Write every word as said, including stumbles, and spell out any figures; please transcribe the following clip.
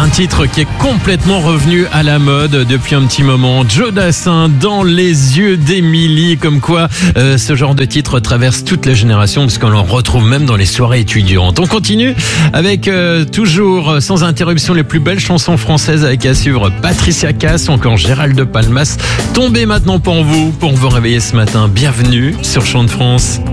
Un titre qui est complètement revenu à la mode depuis un petit moment. Joe Dassin, Dans les yeux d'Émilie. Comme quoi, euh, ce genre de titre traverse toutes les générations, parce qu'on l'en retrouve même dans les soirées étudiantes. On continue avec euh, toujours sans interruption les plus belles chansons françaises, avec à suivre Patricia Cass ou encore Gérald de Palmas. Tombez maintenant pour vous, pour vous réveiller ce matin. Bienvenue sur Chant de France.